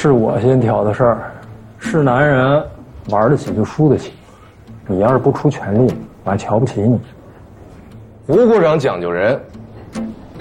是我先挑的事儿，是男人玩得起就输得起，你要是不出全力，我还瞧不起你。 吴股长讲究人，